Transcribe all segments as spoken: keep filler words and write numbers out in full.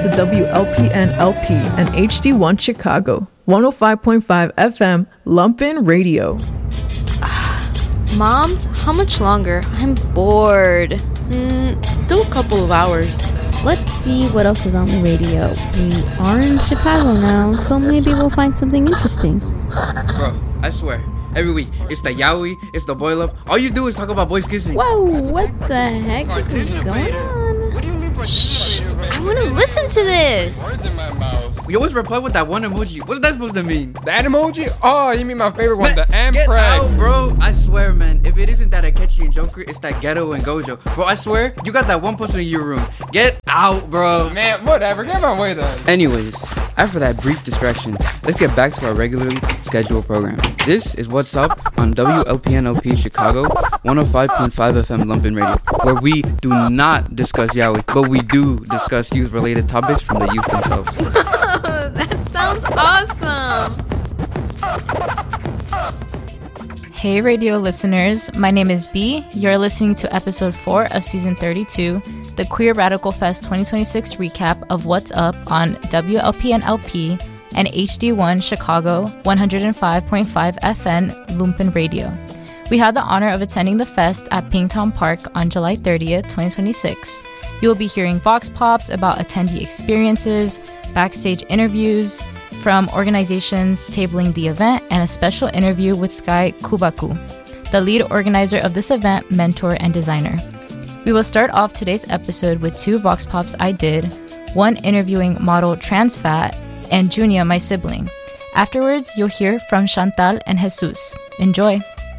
to W L P N L P and H D one Chicago, one oh five point five F M, Lumpin' Radio. Moms, how much longer? I'm bored. Mm, still a couple of hours. Let's see what else is on the radio. We are in Chicago now, so maybe we'll find something interesting. Bro, I swear, every week, it's the yaoi, it's the boy love. All you do is talk about boys kissing. Whoa, what the heck is going on? Shh, I want to listen to this. You always reply with that one emoji. What's that supposed to mean? That emoji? Oh, you mean my favorite one, Man, the M get preg. out, bro. I swear, man. If it isn't that Akechi and Joker, it's that Ghetto and Gojo. Bro, I swear, you got that one person in your room. Get out, bro. Man, whatever. Get my way then. Anyways, after that brief distraction, let's get back to our regularly scheduled program. This is What's Up on W L P N L P Chicago, one oh five point five F M Lumpin' Radio, where we do not discuss yaoi, but we do discuss youth-related topics from the youth themselves. That sounds awesome. Hey radio listeners, my name is B. You're listening to episode four of season thirty-two, the Queer Radical Fest twenty twenty-six recap of What's Up on W L P N L P and H D one Chicago, one oh five point five F M Lumpin' Radio. We had the honor of attending the fest at Pingtown Park on July thirtieth, twenty twenty-six. You will be hearing vox pops about attendee experiences, backstage interviews from organizations tabling the event, and a special interview with Sky Kubaku, the lead organizer of this event, mentor, and designer. We will start off today's episode with two vox pops I did, one interviewing model Transfat and Junia, my sibling. Afterwards, you'll hear from Chantal and Jesus. Enjoy!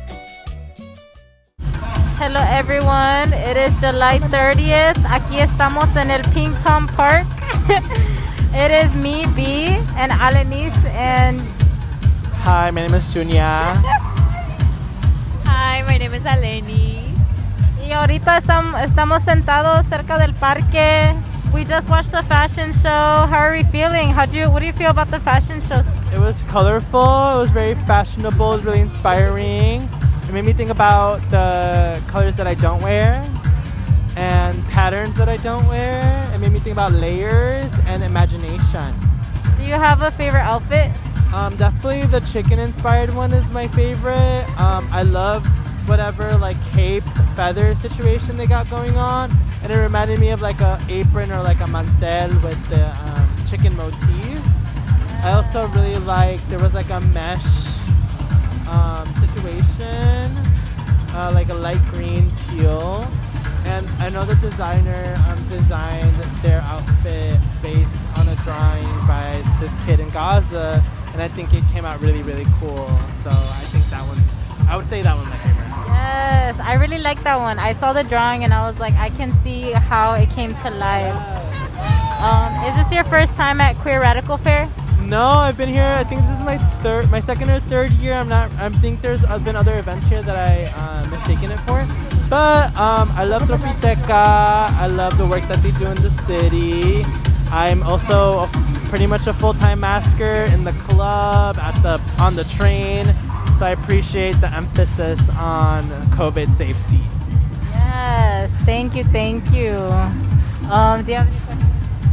Hello everyone, it is July thirtieth. Aquí estamos en el Pingtown Park. It is me, B, and Alanis, and... Hi, my name is Junia. Hi, my name is Aleni. Y ahorita estam- estamos sentados cerca del parque. We just watched the fashion show. How are we feeling? How do you, what do you feel about the fashion show? It was colorful, it was very fashionable, it was really inspiring. It made me think about the colors that I don't wear and patterns that I don't wear. It made me think about layers and imagination. Do you have a favorite outfit? Um, definitely the chicken inspired one is my favorite. Um, I love whatever like cape feather situation they got going on, and it reminded me of like a apron or like a mantel with the um, chicken motifs. I also really like there was like a mesh um, situation, uh, like a light green teal, and I know the designer um, designed their outfit based on a drawing by this kid in Gaza, and I think it came out really really cool. So I think that one, I would say that one my favorite. Yes, I really like that one. I saw the drawing and I was like, I can see how it came to life. Um, is this your first time at Queer Radical Fair? No, I've been here. I think this is my third, my second or third year. I'm not. I think there's been other events here that I uh, mistaken it for. But um, I love Tropiteca. I love the work that they do in the city. I'm also a, pretty much a full-time masker in the club, at the on the train. So I appreciate the emphasis on COVID safety. Yes, thank you, thank you. Um, do you have any questions?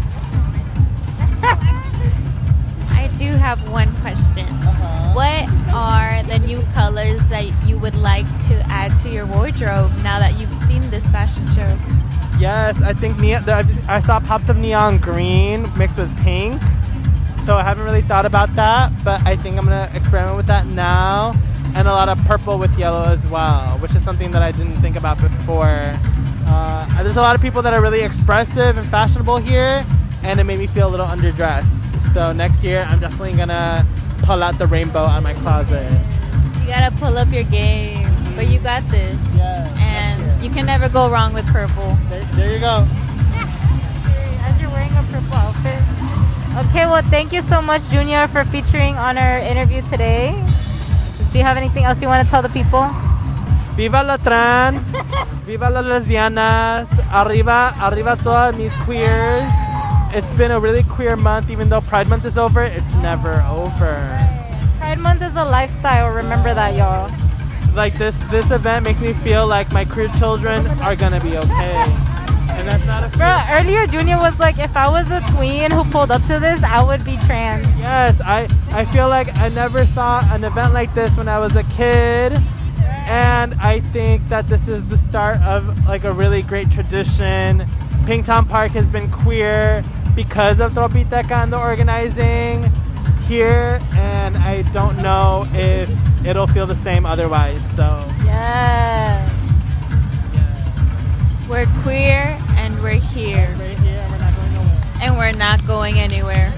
I do have one question. Uh-huh. What are the new colors that you would like to add to your wardrobe now that you've seen this fashion show? Yes, I think ne- I saw pops of neon green mixed with pink. So I haven't really thought about that, but I think I'm going to experiment with that now. And a lot of purple with yellow as well, which is something that I didn't think about before. Uh, there's a lot of people that are really expressive and fashionable here, and it made me feel a little underdressed. So next year, I'm definitely going to pull out the rainbow out of my closet. You got to pull up your game, but you got this. Yeah, and you can never go wrong with purple. There, there you go. As you're wearing a purple outfit. Okay, well, thank you so much, Junior, for featuring on our interview today. Do you have anything else you want to tell the people? Viva la trans, viva las lesbianas, arriba, arriba todas mis queers. It's been a really queer month, even though Pride Month is over, it's never over. Pride Month is a lifestyle, remember that, y'all. Like this, this event makes me feel like my queer children are gonna be okay. And that's not a fear. Bro, earlier Junior was like, if I was a tween who pulled up to this, I would be trans. Yes, I, I feel like I never saw an event like this when I was a kid. And I think that this is the start of like a really great tradition. Pingtown Park has been queer because of Tropiteca and the organizing here, and I don't know if it'll feel the same otherwise. So yeah, yeah. We're queer and we're here. We're here and we're not going nowhere. And we're not going anywhere.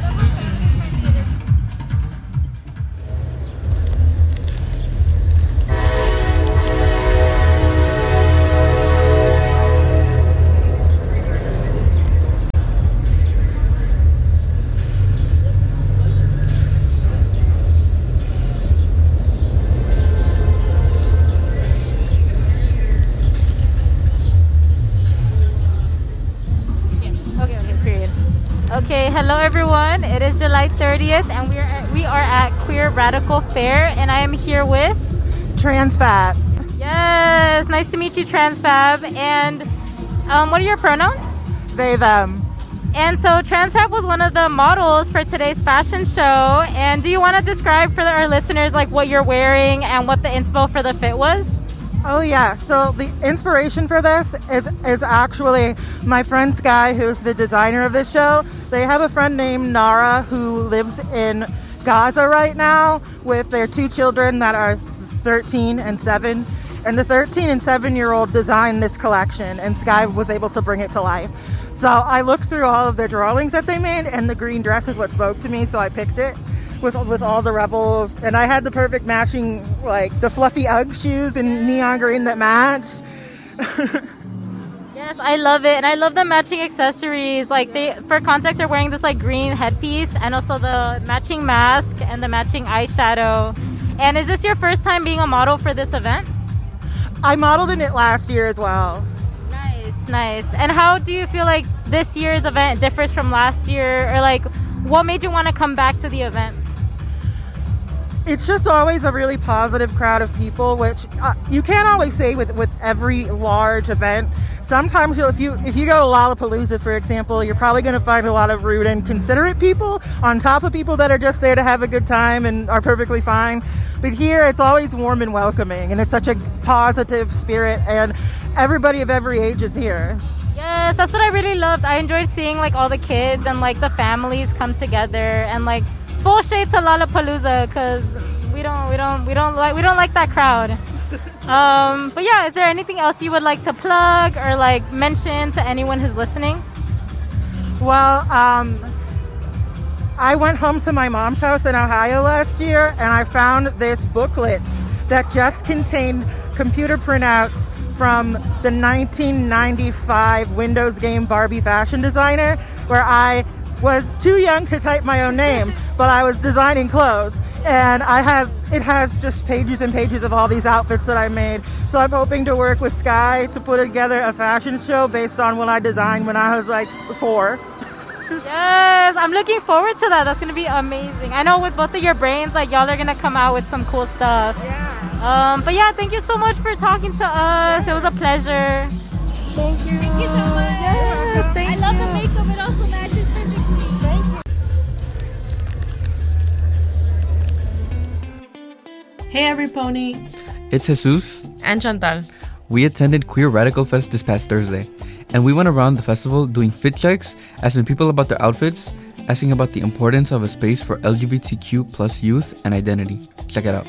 Okay, hello everyone. It is July thirtieth, and we are at, we are at Queer Radical Fair, and I am here with Transfab. Yes, nice to meet you, Transfab. And um, what are your pronouns? They, them. And so Transfab was one of the models for today's fashion show. And do you want to describe for our listeners like what you're wearing and what the inspo for the fit was? Oh yeah, so the inspiration for this is is actually my friend Sky, who's the designer of this show. They have a friend named Nara who lives in Gaza right now with their two children that are thirteen and seven. And the thirteen and seven year old designed this collection, and Sky was able to bring it to life. So I looked through all of their drawings that they made, and the green dress is what spoke to me, so I picked it. With with all the rebels, and I had the perfect matching, like the fluffy Ugg shoes in neon green that matched. Yes, I love it, and I love the matching accessories. Like they, for context, they're wearing this like green headpiece, and also the matching mask and the matching eyeshadow. And is this your first time being a model for this event? I modeled in it last year as well. Nice, nice. And how do you feel like this year's event differs from last year, or like what made you want to come back to the event? It's just always a really positive crowd of people, which uh, you can't always say with, with every large event. Sometimes you'll, if you if you go to Lollapalooza, for example, you're probably going to find a lot of rude and considerate people on top of people that are just there to have a good time and are perfectly fine. But here, it's always warm and welcoming, and it's such a positive spirit, and everybody of every age is here. Yes, that's what I really loved. I enjoyed seeing like all the kids and like the families come together, and like full shade to Lollapalooza, because we don't we don't we don't like we don't like that crowd. Um, but yeah, is there anything else you would like to plug or like mention to anyone who's listening? Well, um, I went home to my mom's house in Ohio last year, and I found this booklet that just contained computer printouts from the nineteen ninety-five Windows game Barbie fashion designer, where I was too young to type my own name, but I was designing clothes, and I have it has just pages and pages of all these outfits that I made. So I'm hoping to work with Sky to put together a fashion show based on what I designed when I was like four. Yes, I'm looking forward to that. That's gonna be amazing. I know with both of your brains, like y'all are gonna come out with some cool stuff. Yeah. Um, but yeah, thank you so much for talking to us. It was a pleasure. Thank you. Thank you so much. Yes, thank I love you. the makeup. It also matches perfectly. Thank you. Hey, every pony. It's Jesus. And Chantal. We attended Queer Radical Fest this past Thursday, and we went around the festival doing fit checks, asking people about their outfits, asking about the importance of a space for L G B T Q plus youth and identity. Check it out.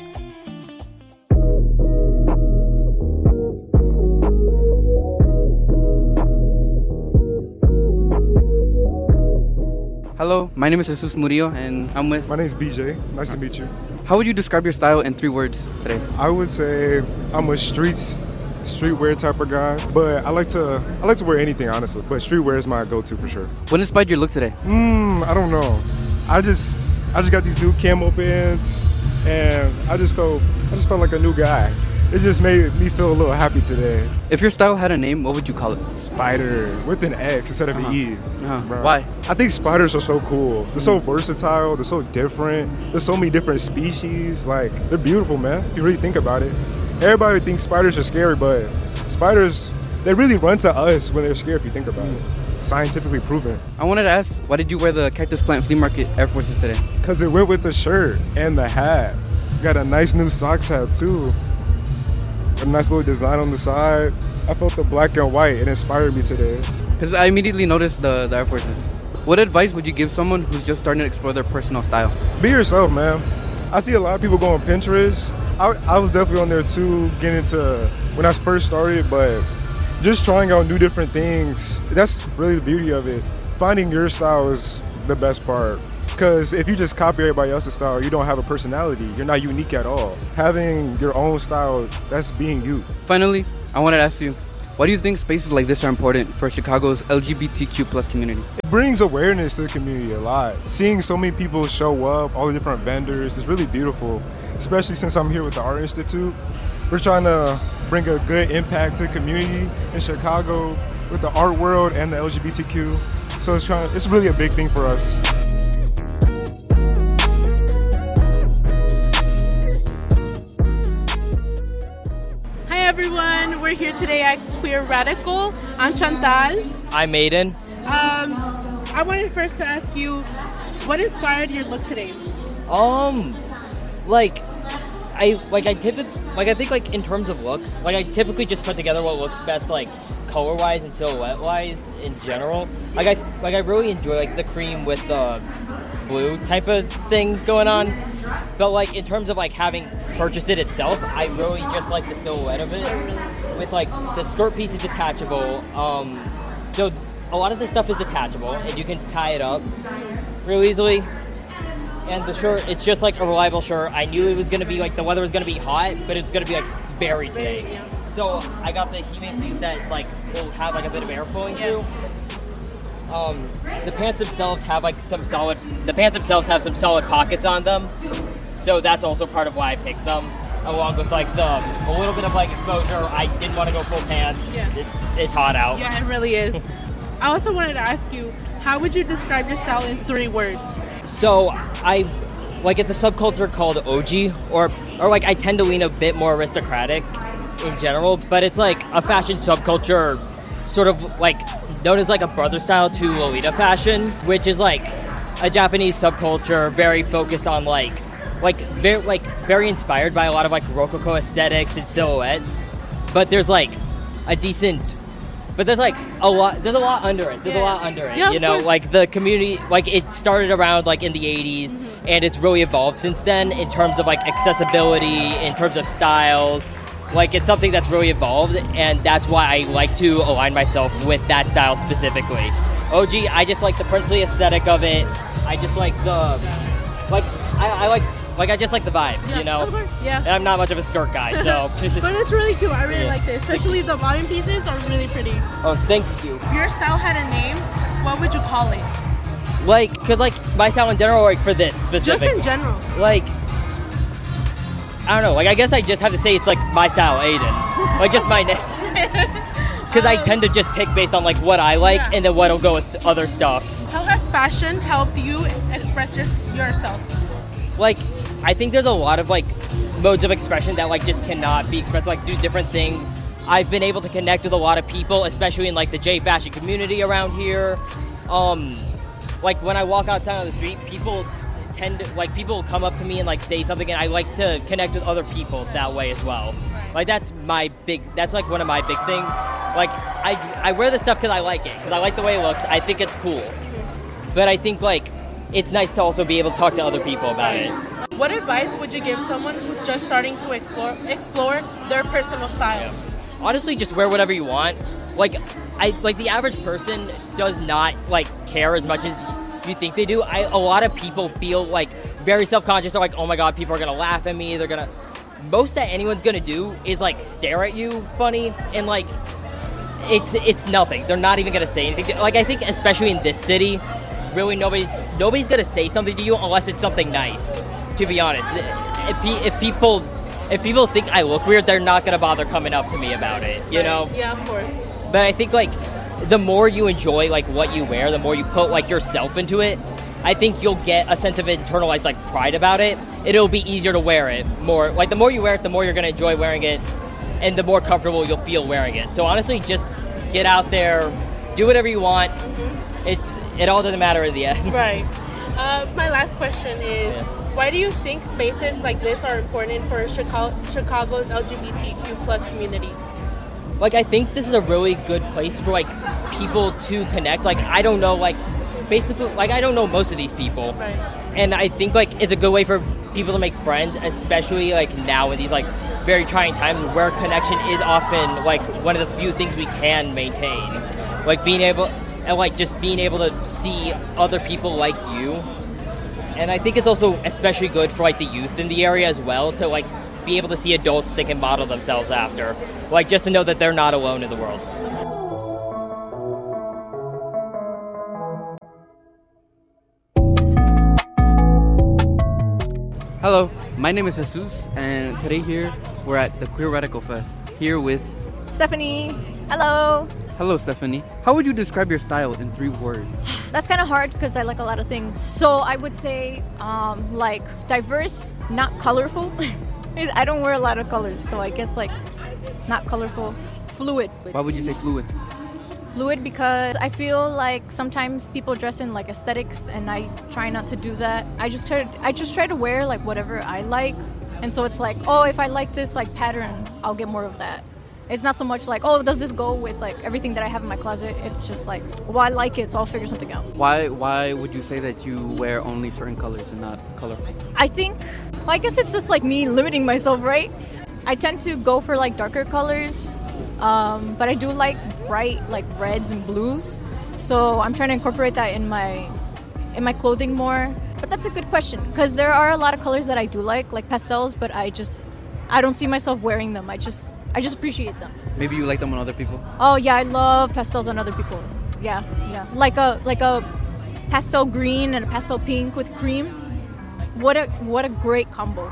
Hello, my name is Jesus Murillo, and I'm with... My name is B J. Nice to meet you. How would you describe your style in three words today? I would say I'm a streets, streetwear type of guy, but I like to I like to wear anything, honestly. But streetwear is my go-to for sure. What inspired your look today? Hmm, I don't know. I just I just got these new camo pants, and I just felt I just felt like a new guy. It just made me feel a little happy today. If your style had a name, what would you call it? Spider, with an X instead of uh-huh. an E. Uh-huh. Bro. Why? I think spiders are so cool. They're so versatile. They're so different. There's so many different species. Like, they're beautiful, man. If you really think about it. Everybody thinks spiders are scary, but spiders, they really run to us when they're scared if you think about it. Scientifically proven. I wanted to ask, why did you wear the Cactus Plant Flea Market Air Forces today? Because it went with the shirt and the hat. Got a nice new socks hat too. A nice little design on the side. I felt the black and white. It inspired me today. Because I immediately noticed the, the Air Forces. What advice would you give someone who's just starting to explore their personal style? Be yourself, man. I see a lot of people go on Pinterest. I, I was definitely on there too, getting into when I first started, but just trying out new different things. That's really the beauty of it. Finding your style is the best part. Because if you just copy everybody else's style, you don't have a personality. You're not unique at all. Having your own style, that's being you. Finally, I wanted to ask you, why do you think spaces like this are important for Chicago's L G B T Q plus community? It brings awareness to the community a lot. Seeing so many people show up, all the different vendors, is really beautiful. Especially since I'm here with the Art Institute. We're trying to bring a good impact to the community in Chicago with the art world and the L G B T Q. So it's trying, it's really a big thing for us. Everyone, we're here today at Queer Radical. I'm Chantal. I'm Aiden. Um, I wanted first to ask you, what inspired your look today? Um, like, I like I typically like I think like in terms of looks, like I typically just put together what looks best, like color-wise and silhouette-wise in general. Like I like I really enjoy like the cream with the blue type of thing going on. But like in terms of like having purchased it itself, I really just like the silhouette of it. With like the skirt piece is detachable, um, so a lot of this stuff is detachable and you can tie it up real easily. And the shirt, it's just like a reliable shirt. I knew it was gonna be like the weather was gonna be hot, but it's gonna be like very today. So I got the He-Man sleeves that like will have like a bit of air flowing through. Um, the pants themselves have like some solid. The pants themselves have some solid pockets on them, so that's also part of why I picked them. Along with like the a little bit of like exposure. I didn't want to go full pants. Yeah. It's it's hot out. Yeah, it really is. I also wanted to ask you, how would you describe your style in three words? So I like it's a subculture called O G, or or like I tend to lean a bit more aristocratic in general, but it's like a fashion subculture, sort of like known as like a brother style to Lolita fashion, which is like a Japanese subculture very focused on like like very like very inspired by a lot of like Rococo aesthetics and silhouettes, but there's like a decent but there's like a lot there's a lot under it there's yeah. a lot under it yeah, you know course. Like the community, like it started around like in the eighties, mm-hmm. and it's really evolved since then in terms of like accessibility, in terms of styles. Like it's something that's really evolved, and that's why I like to align myself with that style specifically. O G, I just like the princely aesthetic of it. I just like the like I, I like Like, I just like the vibes, yeah, you know? Of course, yeah. And I'm not much of a skirt guy, so... But it's really cute. I really yeah. like this. Especially the bottom pieces are really pretty. Oh, thank you. If your style had a name, what would you call it? Like, because, like, my style in general, like, for this specific... Just in general. Like, I don't know. Like, I guess I just have to say it's, like, my style, Aiden. Like, just my name. Because um, I tend to just pick based on, like, what I like, yeah. and then what'll go with other stuff. How has fashion helped you express your, yourself? Like... I think there's a lot of, like, modes of expression that, like, just cannot be expressed, like, do different things. I've been able to connect with a lot of people, especially in, like, the J fashion community around here. Um, like, when I walk outside on the street, people tend to, like, people come up to me and, like, say something, and I like to connect with other people that way as well. Like, that's my big, that's, like, one of my big things. Like, I, I wear this stuff because I like it, because I like the way it looks. I think it's cool. But I think, like, it's nice to also be able to talk to other people about it. What advice would you give someone who's just starting to explore explore their personal style? Yeah. Honestly, just wear whatever you want. Like, I like the average person does not like care as much as you think they do. I a lot of people feel like very self-conscious. They're like, oh my god, people are gonna laugh at me. They're gonna. Most that anyone's gonna do is like stare at you funny, and like it's it's nothing. They're not even gonna say anything. Like I think especially in this city, really nobody's nobody's gonna say something to you unless it's something nice. To be honest, if, if people if people think I look weird, they're not gonna bother coming up to me about it, you know? Yeah, of course. But I think like the more you enjoy like what you wear, the more you put like yourself into it, I think you'll get a sense of internalized like pride about it. It'll be easier to wear it more. Like the more you wear it, the more you're gonna enjoy wearing it, and the more comfortable you'll feel wearing it. So honestly, just get out there, do whatever you want. Mm-hmm. It's it all doesn't matter in the end. Right. Uh, my last question is, yeah. why do you think spaces like this are important for Chicago, Chicago's L G B T Q plus community? Like, I think this is a really good place for, like, people to connect. Like, I don't know, like, basically, like, I don't know most of these people. Right. And I think, like, it's a good way for people to make friends, especially, like, now in these, like, very trying times where connection is often, like, one of the few things we can maintain. Like, being able... And, like, just being able to see other people like you. And I think it's also especially good for, like, the youth in the area as well to, like, be able to see adults they can model themselves after. Like, just to know that they're not alone in the world. Hello, my name is Jesus, and today here we're at the Queer Radical Fest, here with... Stephanie. Hello. Hello, Stephanie. How would you describe your style in three words? That's kind of hard because I like a lot of things. So I would say um, like diverse, not colorful. I don't wear a lot of colors, so I guess like not colorful. Fluid. Why would you say fluid? Fluid because I feel like sometimes people dress in like aesthetics, and I try not to do that. I just try to, I just try to wear like whatever I like, and so it's like, oh, if I like this like pattern, I'll get more of that. It's not so much like, oh, does this go with like everything that I have in my closet? It's just like, well, I like it, so I'll figure something out. Why Why would you say that you wear only certain colors and not colorful? I think, well, I guess it's just like me limiting myself, right? I tend to go for like darker colors, um, but I do like bright like reds and blues. So I'm trying to incorporate that in my in my clothing more. But that's a good question because there are a lot of colors that I do like, like pastels, but I just I don't see myself wearing them. I just I just appreciate them. Maybe you like them on other people? Oh yeah, I love pastels on other people. Yeah, yeah. Like a like a pastel green and a pastel pink with cream. What a what a great combo.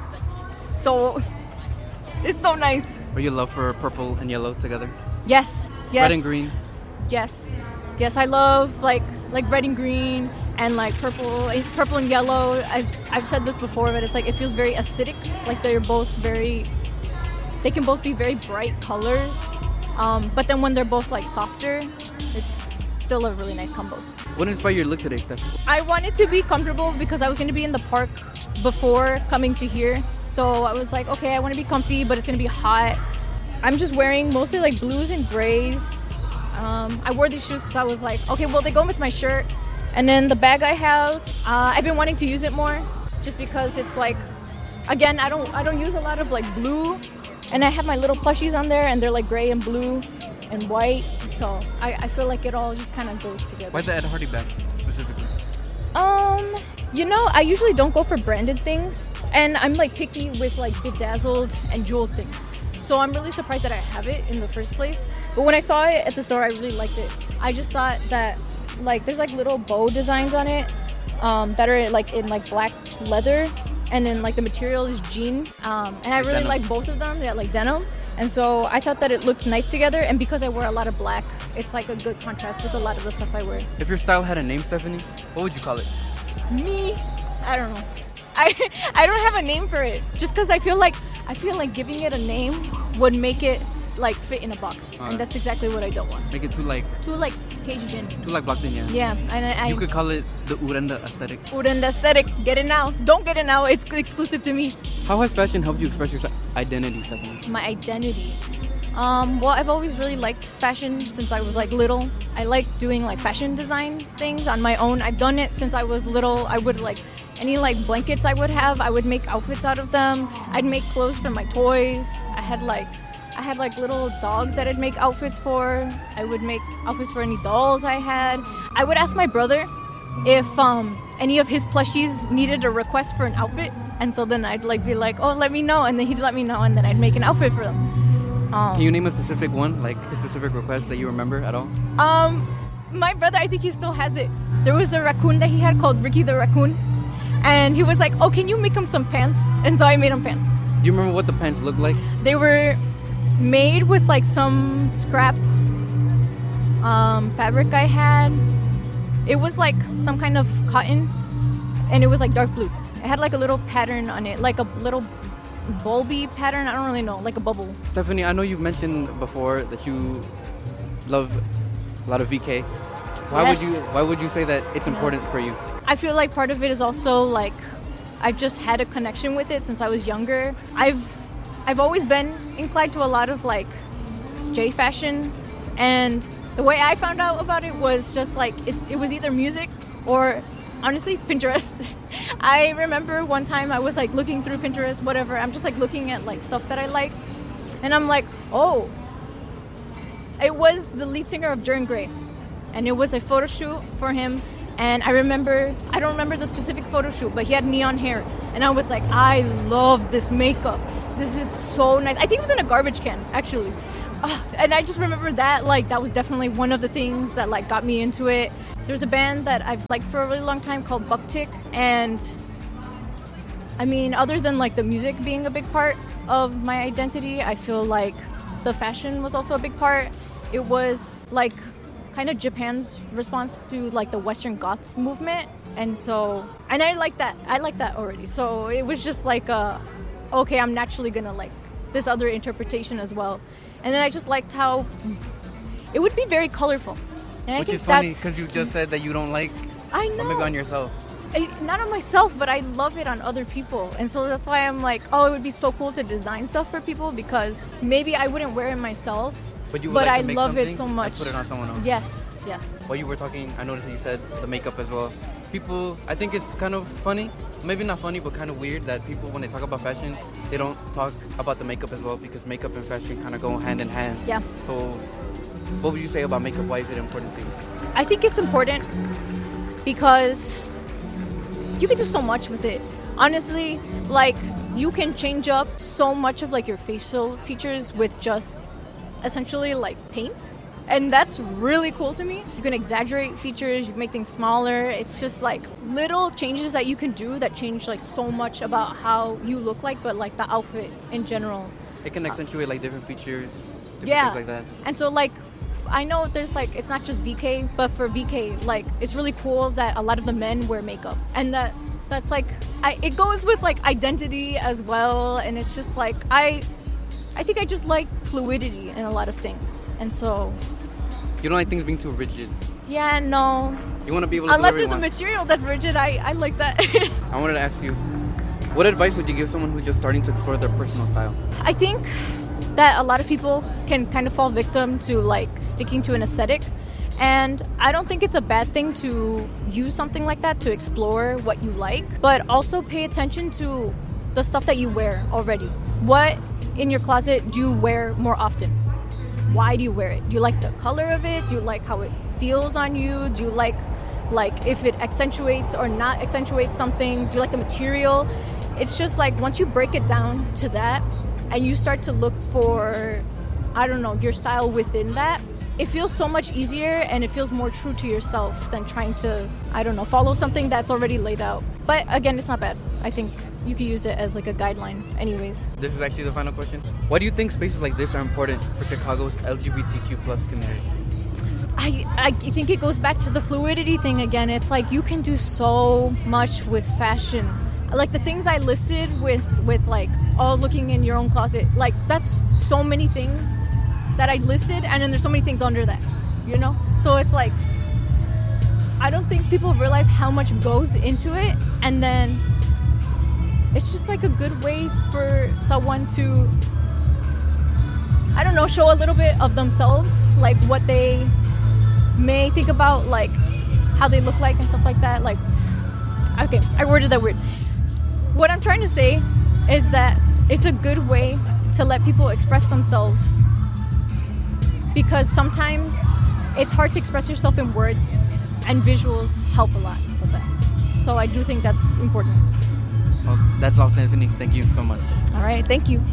So it's so nice. Or you love for purple and yellow together? Yes, yes. Red and green? Yes. Yes, I love like like red and green and like purple purple and yellow. I've I've said this before, but it's like it feels very acidic. Like they're both very They can both be very bright colors, um, but then when they're both like softer, it's still a really nice combo. What inspired your look today, Stephanie? I wanted to be comfortable because I was going to be in the park before coming to here. So I was like, okay, I want to be comfy, but it's going to be hot. I'm just wearing mostly like blues and grays. Um, I wore these shoes because I was like, okay, well, they go with my shirt. And then the bag I have, uh, I've been wanting to use it more just because it's like, again, I don't, I don't use a lot of like blue. And I have my little plushies on there, and they're like gray and blue and white. So I, I feel like it all just kind of goes together. Why the Ed Hardy bag specifically? Um, you know, I usually don't go for branded things, and I'm like picky with like bedazzled and jeweled things. So I'm really surprised that I have it in the first place. But when I saw it at the store, I really liked it. I just thought that like there's like little bow designs on it um, that are like in like black leather. And then like the material is jean, um, and I really denim. like both of them. They're like denim, and so I thought that it looked nice together. And because I wear a lot of black, it's like a good contrast with a lot of the stuff I wear. If your style had a name, Stephanie, what would you call it? Me, I don't know. I I don't have a name for it. Just because I feel like I feel like giving it a name would make it like fit in a box, uh, and that's exactly what I don't want. Make it too like too like caged in. Too like blocked in, yeah. Yeah, and I, you could call it the Urenda aesthetic. Urenda aesthetic. Get it now. Don't get it now. It's exclusive to me. How has fashion helped you express your identity, Stephanie? My identity. Um, well, I've always really liked fashion since I was like little. I like doing like fashion design things on my own. I've done it since I was little. I would like any like blankets I would have, I would make outfits out of them. I'd make clothes from my toys. I had like I had like little dogs that I'd make outfits for. I would make outfits for any dolls I had. I would ask my brother if um, any of his plushies needed a request for an outfit, and so then I'd like be like, oh, let me know, and then he'd let me know, and then I'd make an outfit for them. Um, Can you name a specific one, like a specific request that you remember at all? Um, my brother, I think he still has it. There was a raccoon that he had called Ricky the Raccoon, and he was like, oh, can you make him some pants? And so I made him pants. Do you remember what the pants looked like? They were made with like some scrap um, fabric I had. It was like some kind of cotton, and it was like dark blue. It had like a little pattern on it, like a little bulby pattern. I don't really know, like a bubble. Stephanie, I know you've mentioned before that you love a lot of V K. Why Yes. would you Why would you say that it's important for you? I feel like part of it is also like I've just had a connection with it since I was younger. I've I've always been inclined to a lot of like J fashion, and the way I found out about it was just like it's it was either music or honestly Pinterest. I remember one time I was like looking through Pinterest, whatever. I'm just like looking at like stuff that I like, and I'm like, oh, it was the lead singer of Jordan Gray, and it was a photo shoot for him. And I remember, I don't remember the specific photo shoot, but he had neon hair. And I was like, I love this makeup. This is so nice. I think it was in a garbage can, actually. Uh, and I just remember that, like, that was definitely one of the things that, like, got me into it. There's a band that I've liked for a really long time called Bucktick. And, I mean, other than, like, the music being a big part of my identity, I feel like the fashion was also a big part. It was, like, kind of Japan's response to like the Western goth movement, and so and I like that I like that already, so it was just like uh okay, I'm naturally gonna like this other interpretation as well. And then I just liked how it would be very colorful, and I Which think is funny that's because you just said that you don't like I or know maybe on yourself. I, not on myself, but I love it on other people, and so that's why I'm like, oh, it would be so cool to design stuff for people, because maybe I wouldn't wear it myself. But you would like I to make love it something so and much. put it on someone else. Yes, yeah. While you were talking, I noticed that you said the makeup as well. People, I think it's kind of funny, maybe not funny, but kind of weird that people, when they talk about fashion, they don't talk about the makeup as well, because makeup and fashion kind of go hand in hand. Yeah. So, what would you say about makeup? Why is it important to you? I think it's important because you can do so much with it. Honestly, like, you can change up so much of like your facial features with just essentially like paint, and that's really cool to me. You can exaggerate features, you can make things smaller. It's just like little changes that you can do that change like so much about how you look like, but like the outfit in general. It can accentuate like different features, different Yeah. things like that. And so like I know there's like it's not just V K, but for V K, like it's really cool that a lot of the men wear makeup, and that that's like I, it goes with like identity as well. And it's just like I I think I just like fluidity in a lot of things, and so You don't like things being too rigid. yeah, no. You want to be able to Unless do there's a everyone. material that's rigid, I, I like that. I wanted to ask you, what advice would you give someone who's just starting to explore their personal style? I think that a lot of people can kind of fall victim to like sticking to an aesthetic, and I don't think it's a bad thing to use something like that to explore what you like, but also pay attention to the stuff that you wear already. What in your closet do you wear more often? Why do you wear it? Do you like the color of it? Do you like how it feels on you? Do you like like if it accentuates or not accentuates something? Do you like the material? It's just like once you break it down to that and you start to look for, I don't know, your style within that, it feels so much easier and it feels more true to yourself than trying to, I don't know, follow something that's already laid out. But again, it's not bad. I think you can use it as like a guideline anyways. This is actually the final question. Why do you think spaces like this are important for Chicago's L G B T Q plus community? I, I think it goes back to the fluidity thing again. It's like you can do so much with fashion. Like the things I listed with, with like, oh, looking in your own closet. Like that's so many things that I listed, and then there's so many things under that, you know? So it's like, I don't think people realize how much goes into it, and then it's just like a good way for someone to, I don't know, show a little bit of themselves, like what they may think about, like how they look like and stuff like that. Like, okay, I worded that weird. What I'm trying to say is that it's a good way to let people express themselves, because sometimes it's hard to express yourself in words, and visuals help a lot with that. So I do think that's important. Well, that's all, Stephanie. Thank you so much. All right, thank you.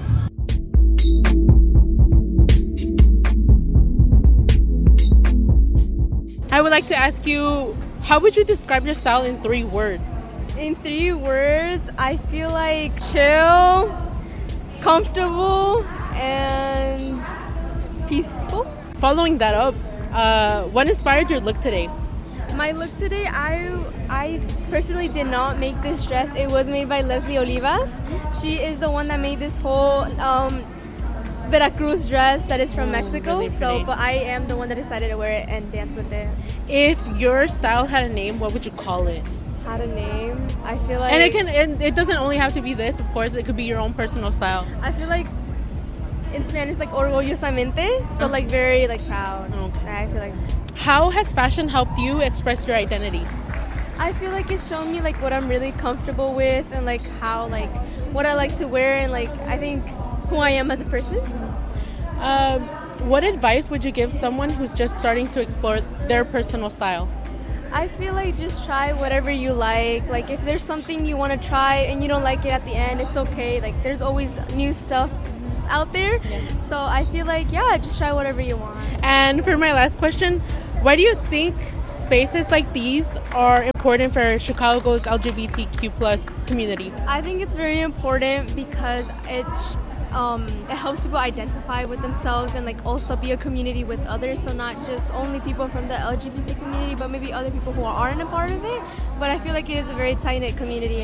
I would like to ask you, how would you describe your style in three words? In three words, I feel like chill, comfortable, and peaceful. Following that up, uh, what inspired your look today? My look today, I I personally did not make this dress. It was made by Leslie Olivas. She is the one that made this whole um, Veracruz dress that is from Mexico. really so, pretty. but I am the one that decided to wear it and dance with it. If your style had a name, what would you call it? Had a name, I feel like. And it can. And it doesn't only have to be this, of course. It could be your own personal style. I feel like in Spanish, like orgullosamente, so like very like proud. Okay. I feel like. How has fashion helped you express your identity? I feel like it's shown me like what I'm really comfortable with and like how like what I like to wear and like I think who I am as a person. Uh, what advice would you give someone who's just starting to explore their personal style? I feel like just try whatever you like. Like if there's something you want to try and you don't like it at the end, it's okay. Like there's always new stuff out there. Yeah. So I feel like yeah, just try whatever you want. And for my last question, why do you think spaces like these are important for Chicago's L G B T Q plus community? I think it's very important because it um, it helps people identify with themselves and like also be a community with others. So not just only people from the L G B T community, but maybe other people who aren't a part of it. But I feel like it is a very tight-knit community.